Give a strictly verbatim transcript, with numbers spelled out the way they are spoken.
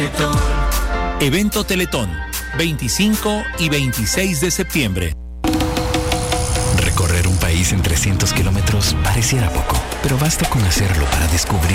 Evento Teletón, veinticinco y veintiséis de septiembre. Recorrer un país en trescientos kilómetros pareciera poco, pero basta con hacerlo para descubrir